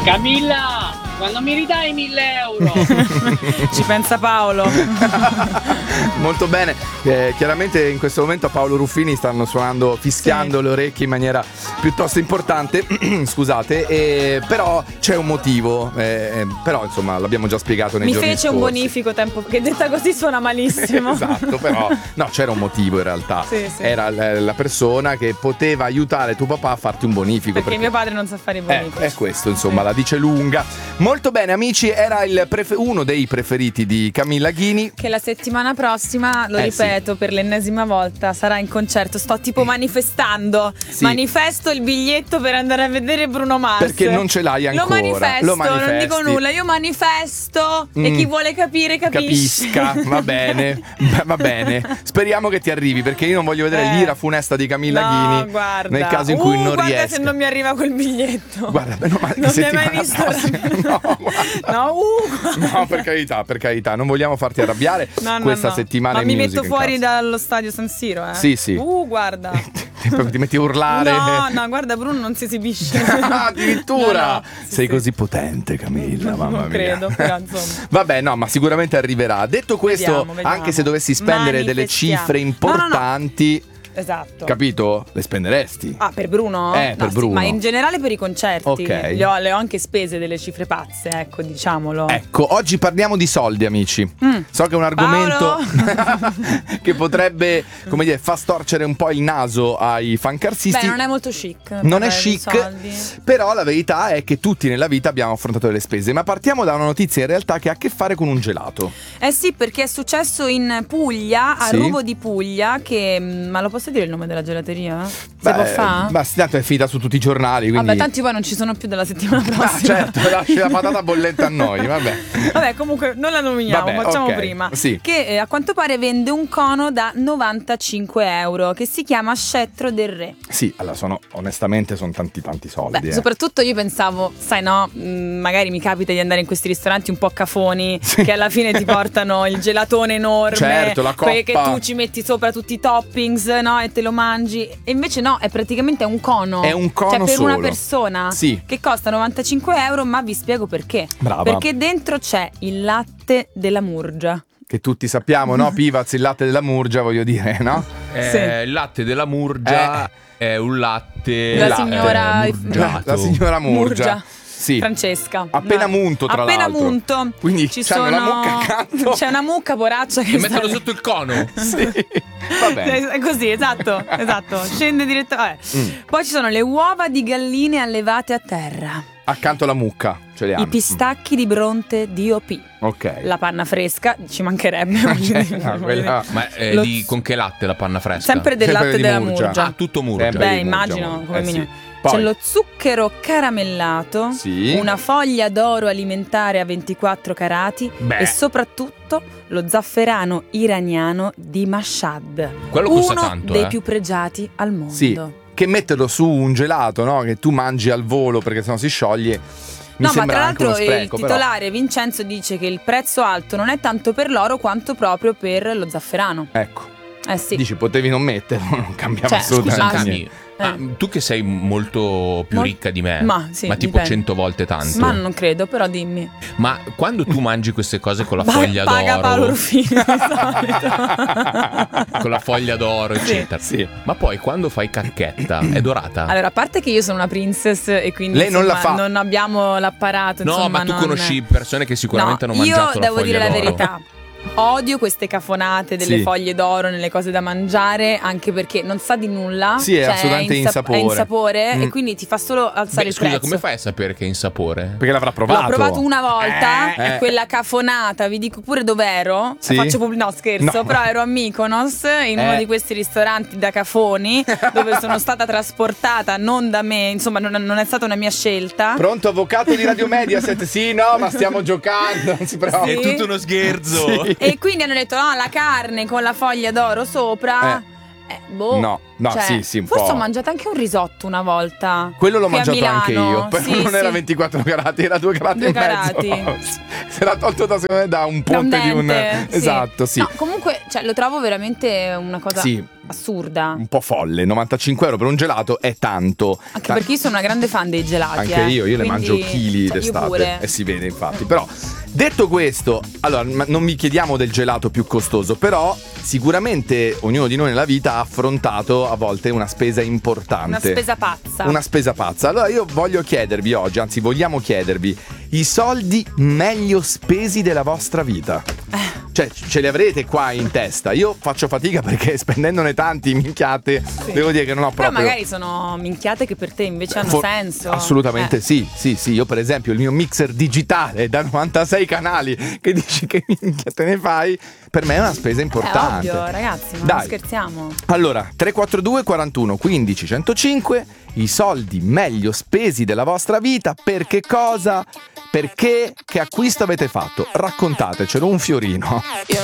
Camilla, quando mi ridai 1.000 euro? Ci pensa Paolo. Molto bene. Chiaramente in questo momento a Paolo Ruffini stanno suonando, fischiando le orecchie in maniera piuttosto importante. Scusate, però c'è un motivo. Però insomma l'abbiamo già spiegato nei giorni scorsi. Mi fece un bonifico tempo, che detta così suona malissimo. Esatto, però no, c'era un motivo in realtà. Sì. Era la persona che poteva aiutare tuo papà a farti un bonifico. Perché mio padre non sa fare i bonifici. È questo, insomma, la dice lunga. Molto bene, amici, era uno dei preferiti di Camilla Ghini. Che la settimana prossima, lo ripeto per l'ennesima volta, sarà in concerto. Sto tipo manifestando. Sì. Manifesto il biglietto per andare a vedere Bruno Mars. Perché non ce l'hai ancora. Lo manifesto, non dico nulla. Io manifesto e chi vuole capire capisce. Capisca, va bene. Va bene. Speriamo che ti arrivi, perché io non voglio vedere l'ira funesta di Camilla Ghini. Guarda. Nel caso in cui non guarda riesca. se non mi arriva quel biglietto. Guarda, non mi hai mai visto? No, per carità, non vogliamo farti arrabbiare questa settimana. Ma mi metto fuori dallo stadio San Siro, Sì. Guarda. Ti metti a urlare. No, guarda, Bruno non si esibisce. Addirittura. No, sei così potente, Camilla, mamma non mia. credo, però insomma. Vabbè, no, ma sicuramente arriverà. Detto questo, vediamo. anche se dovessi spendere delle cifre importanti, esatto, capito? Le spenderesti. Ah, per Bruno? Per Bruno. Ma in generale per i concerti. Ok. Le ho anche spese delle cifre pazze, ecco, diciamolo. Ecco, oggi parliamo di soldi, amici. So che è un argomento che potrebbe, come dire, far storcere un po' il naso ai fancarsisti. Beh, non è molto chic. Non è chic, però la verità è che tutti nella vita abbiamo affrontato delle spese. Ma partiamo da una notizia in realtà che ha a che fare con un gelato. Sì, perché è successo in Puglia, a Ruvo di Puglia, che... Ma lo posso dire il nome della gelateria? Si può fare? Ma tanto è finita su tutti i giornali, quindi... Vabbè, tanti poi non ci sono più della settimana prossima. Certo, lasci la patata bollente a noi, vabbè. Comunque non la nominiamo, facciamo prima. Sì. Che a quanto pare vende un cono da 95 euro che si chiama Scettro del Re. Sì, allora onestamente sono tanti soldi. Soprattutto io pensavo, sai no, magari mi capita di andare in questi ristoranti un po' cafoni che alla fine ti portano il gelatone enorme, certo, la coppa che tu ci metti sopra tutti i toppings, no? E te lo mangi. E invece no, è praticamente un cono. È un cono cioè per solo. una persona che costa 95 euro, ma vi spiego perché. Brava. Perché dentro c'è il latte della Murgia. Che tutti sappiamo, no? Pivaz, il latte della Murgia, voglio dire, no? Il latte della Murgia è un latte... La signora Murgia. Sì. Francesca. Appena munto, tra l'altro. Appena munto. Quindi c'è una mucca accanto. C'è una mucca poraccia che metterlo sotto il cono. Sì. Va bene. È così, esatto. Scende direttamente. Poi ci sono le uova di galline allevate a terra. Accanto alla mucca. I pistacchi di Bronte DOP. Ok. La panna fresca, ci mancherebbe. Ma con che latte la panna fresca? Sempre del latte della Murgia. Ah, tutto Murgia. Beh, immagino come minimo. C'è lo zucchero caramellato, una foglia d'oro alimentare a 24 carati e soprattutto lo zafferano iraniano di Mashhad. Quello costa tanto, dei più pregiati al mondo. Sì, che metterlo su un gelato, no? Che tu mangi al volo perché sennò si scioglie. Mi ma tra l'altro il titolare Vincenzo dice che il prezzo alto non è tanto per l'oro quanto proprio per lo zafferano. Ecco. Sì. Dici, potevi non metterlo, non cambiava assolutamente niente. Tu che sei molto più ricca di me, ma tipo dipende. 100 volte tanto. Ma non credo, però dimmi. Ma quando tu mangi queste cose con la foglia d'oro, paga Paolo Ruffini di solito. con la foglia d'oro, eccetera. Sì. Ma poi quando fai cacchetta è dorata? Allora, a parte che io sono una princess e quindi lei non la fa. non abbiamo l'apparato. No, insomma, ma tu conosci persone che sicuramente hanno mangiato la foglia d'oro. Io devo dire la verità. Odio queste cafonate delle foglie d'oro nelle cose da mangiare, anche perché non sa di nulla. Sì, è assolutamente insapore. È insapore e quindi ti fa solo alzare il prezzo. Scusa, come fai a sapere che è insapore? Perché l'avrà provato. L'ho provato una volta e quella cafonata, vi dico pure dov'ero. Faccio no, scherzo, però ero a Mykonos in uno di questi ristoranti da cafoni dove sono stata trasportata non da me, insomma non è stata una mia scelta. Pronto, avvocato di Radio Mediaset? Sì, no, ma stiamo giocando, non si preoccupi. È tutto uno scherzo. Sì. E quindi hanno detto la carne con la foglia d'oro sopra. No, cioè, sì, un forse po'. ho mangiato anche un risotto una volta. Quello l'ho qui a mangiato Milano. anche io. Però non era 24 carati, era 2 carati e mezzo. Se l'ha tolto da un ponte di un. Sì. Esatto, sì. No, comunque, lo trovo veramente una cosa. Sì, assurda. Un po' folle, 95 euro per un gelato è tanto. Anche perché io sono una grande fan dei gelati. Anche io ne quindi, mangio chili d'estate. E si vede infatti. Però, detto questo, allora non vi chiediamo del gelato più costoso, però sicuramente ognuno di noi nella vita ha affrontato a volte una spesa importante. Una spesa pazza. Una spesa pazza. Allora io voglio chiedervi oggi, anzi vogliamo chiedervi, i soldi meglio spesi della vostra vita. Cioè, ce li avrete qua in testa. Io faccio fatica perché spendendone tanti, minchiate, devo dire che non ho proprio. Però magari sono minchiate che per te invece hanno senso. Assolutamente sì. Io per esempio il mio mixer digitale da 96 canali, che dici che minchia te ne fai, per me è una spesa importante. È ovvio, ragazzi, non scherziamo. Allora, 342 41 15 105, i soldi meglio spesi della vostra vita, per che cosa? Perché? Che acquisto avete fatto? Raccontatecelo, un fiorino. You're